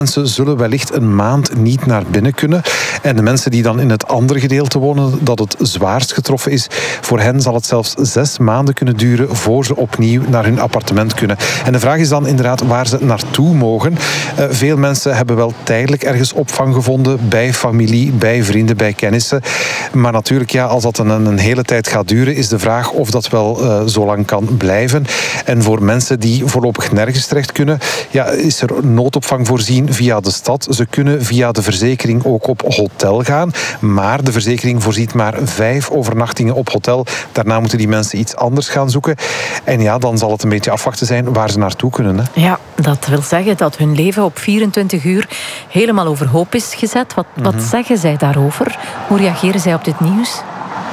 Mensen zullen wellicht een maand niet naar binnen kunnen. En de mensen die dan in het andere gedeelte wonen, dat het zwaarst getroffen is, voor hen zal het zelfs 6 maanden kunnen duren voor ze opnieuw naar hun appartement kunnen. En de vraag is dan inderdaad waar ze naartoe mogen. Veel mensen hebben wel tijdelijk ergens opvang gevonden, bij familie, bij vrienden, bij kennissen. Maar natuurlijk, ja, als dat een hele tijd gaat duren, is de vraag of dat wel zo lang kan blijven. En voor mensen die voorlopig nergens terecht kunnen, ja, is er noodopvang voorzien via de stad. Ze kunnen via de verzekering ook op hotel gaan. Maar de verzekering voorziet maar 5 overnachtingen op hotel. Daarna moeten die mensen iets anders gaan zoeken. En ja, dan zal het een beetje afwachten zijn waar ze naartoe kunnen. Hè. Ja, dat wil zeggen dat hun leven op 24 uur helemaal overhoop is gezet. Wat zeggen zij daarover? Hoe reageren zij op dit nieuws?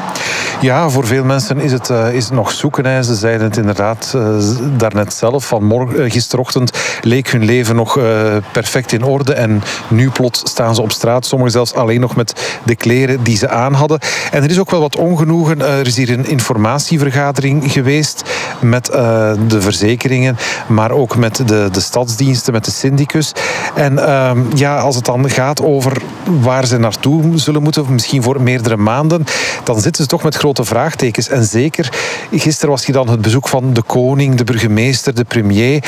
Ja, voor veel mensen is het nog zoeken. Hè. Ze zeiden het inderdaad daarnet zelf. Gisterochtend leek hun leven nog perfect in orde. En nu plots staan ze op straat. Sommigen zelfs alleen nog met de kleren die ze aan hadden. En er is ook wel wat ongenoegen. Er is hier een informatievergadering geweest met de verzekeringen. Maar ook met de stadsdiensten, met de syndicus. En ja, als het dan gaat over waar ze naartoe zullen moeten, misschien voor meerdere maanden, dan zitten ze toch met grote vraagtekens. En zeker, gisteren was hier dan het bezoek van de koning, de burgemeester, de premier.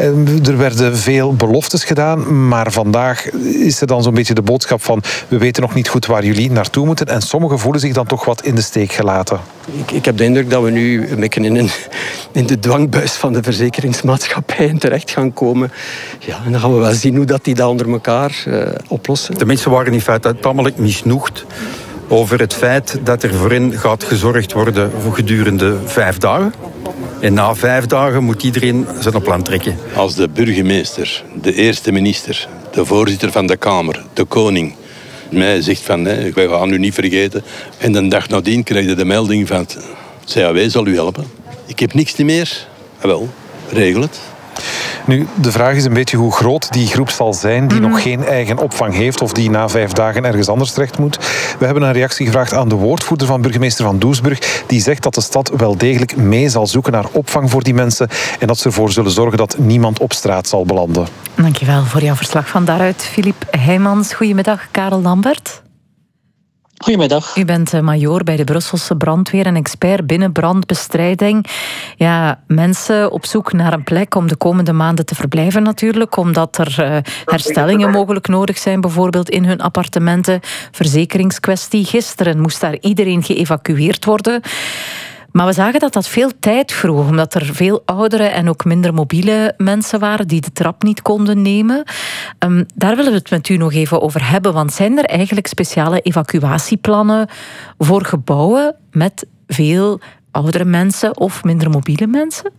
Er werden veel beloftes gedaan, maar vandaag is er dan zo'n beetje de boodschap van we weten nog niet goed waar jullie naartoe moeten. En sommigen voelen zich dan toch wat in de steek gelaten. Ik heb de indruk dat we nu een beetje in de dwangbuis van de verzekeringsmaatschappijen terecht gaan komen. Ja, en dan gaan we wel zien hoe dat die dat onder elkaar oplossen. De mensen waren in feite tamelijk misnoegd over het feit dat er voor hen gaat gezorgd worden voor gedurende 5 dagen. En na 5 dagen moet iedereen zijn plan trekken. Als de burgemeester, de eerste minister, de voorzitter van de Kamer, de koning, mij zegt van wij gaan u niet vergeten. En de dag nadien krijg je de melding van het CAW zal u helpen. Ik heb niks meer. Wel, regel het. Nu, de vraag is een beetje hoe groot die groep zal zijn die nog geen eigen opvang heeft of die na 5 dagen ergens anders terecht moet. We hebben een reactie gevraagd aan de woordvoerder van burgemeester van Doesburg. Die zegt dat de stad wel degelijk mee zal zoeken naar opvang voor die mensen en dat ze ervoor zullen zorgen dat niemand op straat zal belanden. Dankjewel voor jouw verslag van daaruit, Filip Heijmans. Goedemiddag, Karel Lambert. Goedemiddag. U bent majoor bij de Brusselse brandweer en expert binnen brandbestrijding. Ja, mensen op zoek naar een plek om de komende maanden te verblijven natuurlijk, omdat er herstellingen mogelijk nodig zijn, bijvoorbeeld in hun appartementen. Verzekeringskwestie. Gisteren moest daar iedereen geëvacueerd worden. Maar we zagen dat dat veel tijd vroeg, omdat er veel oudere en ook minder mobiele mensen waren die de trap niet konden nemen. Daar willen we het met u nog even over hebben, want zijn er eigenlijk speciale evacuatieplannen voor gebouwen met veel oudere mensen of minder mobiele mensen?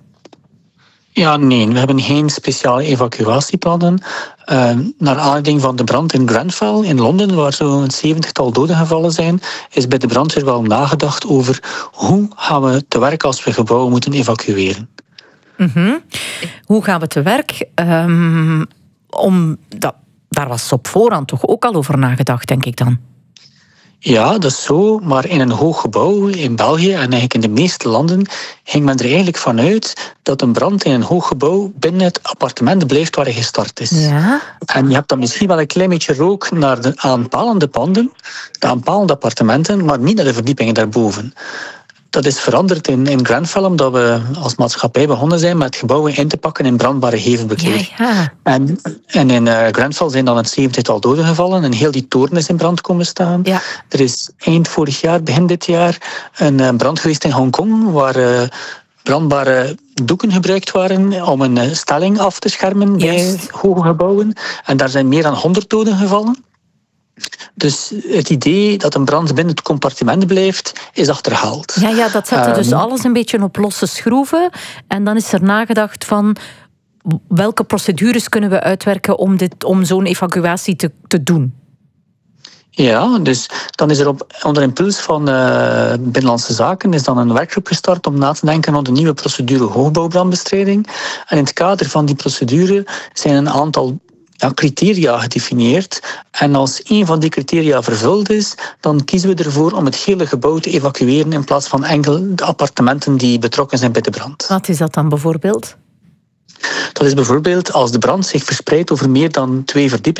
Ja, nee, we hebben geen speciale evacuatieplannen. Naar aanleiding van de brand in Grenfell in Londen, waar zo'n 70-tal doden gevallen zijn, is bij de brandweer wel nagedacht over hoe gaan we te werk als we gebouwen moeten evacueren. Hoe gaan we te werk? Daar was op voorhand toch ook al over nagedacht, denk ik dan. Ja, dat is zo, maar in een hoog gebouw in België en eigenlijk in de meeste landen ging men er eigenlijk vanuit dat een brand in een hoog gebouw binnen het appartement blijft waar hij gestart is. Ja. En je hebt dan misschien wel een klein beetje rook naar de aanpalende panden, de aanpalende appartementen, maar niet naar de verdiepingen daarboven. Dat is veranderd in Grenfell, omdat we als maatschappij begonnen zijn met gebouwen in te pakken in brandbare gevelbekeer. Ja. En in Grenfell zijn dan het 70-tal doden gevallen en heel die toren is in brand komen staan. Ja. Er is eind vorig jaar, begin dit jaar, een brand geweest in Hongkong, waar brandbare doeken gebruikt waren om een stelling af te schermen bij hoge gebouwen. En daar zijn meer dan 100 doden gevallen. Dus het idee dat een brand binnen het compartiment blijft, is achterhaald. Ja, dat zette dus alles een beetje op losse schroeven. En dan is er nagedacht van welke procedures kunnen we uitwerken om zo'n evacuatie te doen. Ja, dus dan is er onder impuls van Binnenlandse Zaken is dan een werkgroep gestart om na te denken over de nieuwe procedure hoogbouwbrandbestrijding. En in het kader van die procedure zijn een aantal criteria gedefinieerd. En als één van die criteria vervuld is, dan kiezen we ervoor om het hele gebouw te evacueren in plaats van enkel de appartementen die betrokken zijn bij de brand. Wat is dat dan bijvoorbeeld? Dat is bijvoorbeeld als de brand zich verspreidt over meer dan 2 verdiepingen.